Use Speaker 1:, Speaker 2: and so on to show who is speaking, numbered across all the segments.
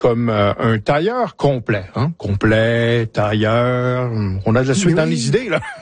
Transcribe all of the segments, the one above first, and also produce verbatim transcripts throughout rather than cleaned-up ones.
Speaker 1: comme euh, un tailleur complet, hein? Complet, tailleur, on a de la suite oui. dans les idées, là.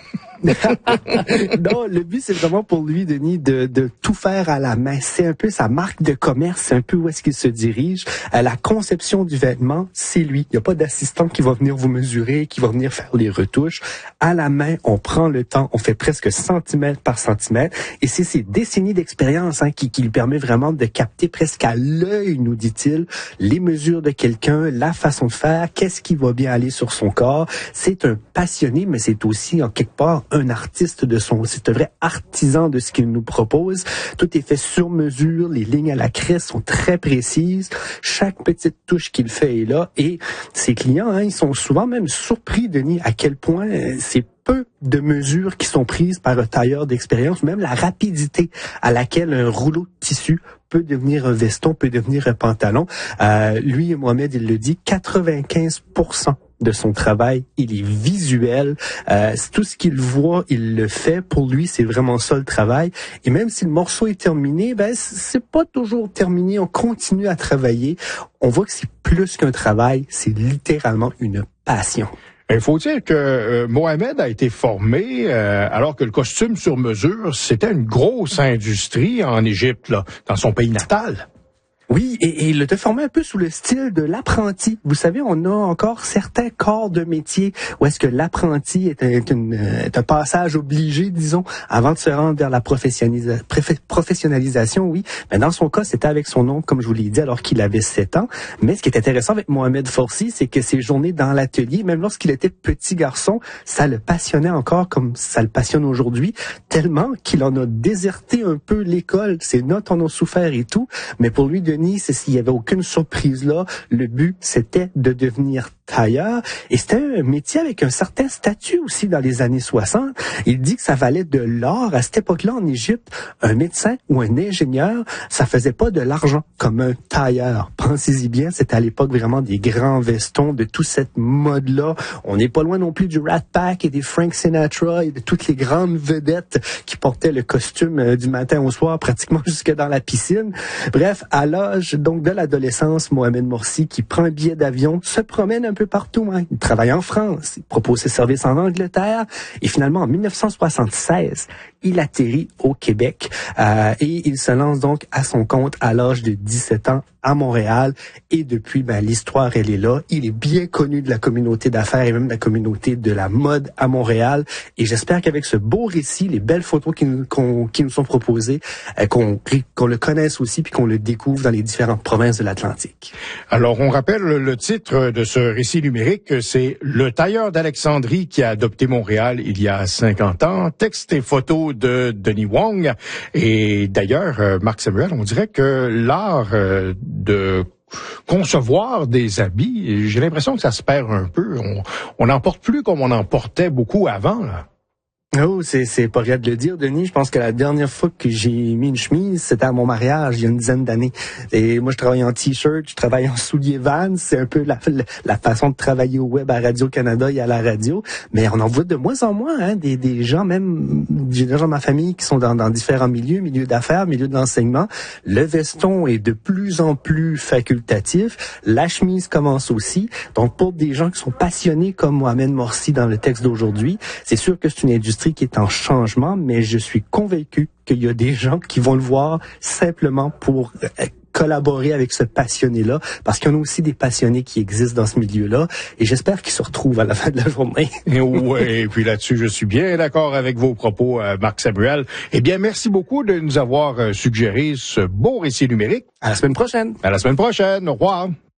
Speaker 2: Non, le but, c'est vraiment pour lui, Denis, de, de tout faire à la main. C'est un peu sa marque de commerce, c'est un peu où est-ce qu'il se dirige. À la conception du vêtement, c'est lui. Il n'y a pas d'assistant qui va venir vous mesurer, qui va venir faire les retouches. À la main, on prend le temps, on fait presque centimètre par centimètre. Et c'est ces décennies d'expérience hein, qui, qui lui permet vraiment de capter presque à l'œil, nous dit-il, les mesures de quelqu'un, la façon de faire, qu'est-ce qui va bien aller sur son corps. C'est un passionné, mais c'est aussi, en quelque part, un artiste de son, c'est un vrai artisan de ce qu'il nous propose. Tout est fait sur mesure, les lignes à la craie sont très précises, chaque petite touche qu'il fait est là et ses clients, hein, ils sont souvent même surpris, Denis, à quel point euh, c'est peu de mesures qui sont prises par un tailleur d'expérience, même la rapidité à laquelle un rouleau de tissu peut devenir un veston, peut devenir un pantalon. Euh, lui, Mohamed, il le dit, quatre-vingt-quinze pour cent de son travail, il est visuel. Euh, tout ce qu'il voit, il le fait. Pour lui, c'est vraiment ça le travail. Et même si le morceau est terminé, ben c'est pas toujours terminé. On continue à travailler. On voit que c'est plus qu'un travail, c'est littéralement une passion.
Speaker 1: Il faut dire que euh, Mohamed a été formé euh, alors que le costume sur mesure, c'était une grosse industrie en Égypte, là, dans son pays natal.
Speaker 2: Oui, et, et il était formé un peu sous le style de l'apprenti. Vous savez, on a encore certains corps de métier où est-ce que l'apprenti est un, est, une, est un passage obligé, disons, avant de se rendre vers la professionnalisa- professionnalisation, oui. Mais dans son cas, c'était avec son oncle, comme je vous l'ai dit, alors qu'il avait sept ans. Mais ce qui est intéressant avec Mohamed Forsi, c'est que ses journées dans l'atelier, même lorsqu'il était petit garçon, ça le passionnait encore comme ça le passionne aujourd'hui, tellement qu'il en a déserté un peu l'école. Ses notes en ont souffert et tout. Mais pour lui, de c'est s'il y avait aucune surprise là. Le but, c'était de devenir tailleur. Et c'était un métier avec un certain statut aussi dans les années soixante. Il dit que ça valait de l'or. À cette époque-là, en Égypte, un médecin ou un ingénieur, ça faisait pas de l'argent comme un tailleur. Pensez-y bien, c'était à l'époque vraiment des grands vestons de toute cette mode-là. On n'est pas loin non plus du Rat Pack et des Frank Sinatra et de toutes les grandes vedettes qui portaient le costume du matin au soir, pratiquement jusque dans la piscine. Bref, à l'âge donc de l'adolescence, Mohamed Morsi, qui prend un billet d'avion, se promène un peu partout. Hein. Il travaille en France, il propose ses services en Angleterre et finalement en dix-neuf cent soixante-seize, il atterrit au Québec euh, et il se lance donc à son compte à l'âge de dix-sept ans à Montréal. Et depuis, ben, l'histoire, elle est là. Il est bien connu de la communauté d'affaires et même de la communauté de la mode à Montréal. Et j'espère qu'avec ce beau récit, les belles photos qui nous, qu'on, qui nous sont proposées, euh, qu'on, qu'on le connaisse aussi puis qu'on le découvre dans les différentes provinces de l'Atlantique.
Speaker 1: Alors, on rappelle le titre de ce récit numérique, c'est « Le tailleur d'Alexandrie qui a adopté Montréal il y a cinquante ans ». Texte et photos de Denis Wong. Et d'ailleurs, euh, Marc Samuel, on dirait que l'art euh, de concevoir des habits, j'ai l'impression que ça se perd un peu. On n'en porte plus comme on en portait beaucoup avant, là.
Speaker 2: Oh, c'est, c'est pas vrai de le dire, Denis. Je pense que la dernière fois que j'ai mis une chemise, c'était à mon mariage, il y a une dizaine d'années. Et moi, je travaille en t-shirt, je travaille en souliers Vans. C'est un peu la, la, la façon de travailler au web à Radio-Canada et à la radio. Mais on en voit de moins en moins, hein, des, des gens, même des gens de ma famille qui sont dans, dans différents milieux, milieux d'affaires, milieux de l'enseignement. Le veston est de plus en plus facultatif. La chemise commence aussi. Donc, pour des gens qui sont passionnés comme Mohamed Morsi dans le texte d'aujourd'hui, c'est sûr que c'est une industrie qui est en changement, mais je suis convaincu qu'il y a des gens qui vont le voir simplement pour collaborer avec ce passionné-là, parce qu'il y en a aussi des passionnés qui existent dans ce milieu-là, et j'espère qu'ils se retrouvent à la fin de la journée.
Speaker 1: Oui, et puis là-dessus, je suis bien d'accord avec vos propos, euh, Marc Samuel. Eh bien, merci beaucoup de nous avoir euh, suggéré ce beau récit numérique.
Speaker 2: À la semaine prochaine.
Speaker 1: À la semaine prochaine. Au revoir.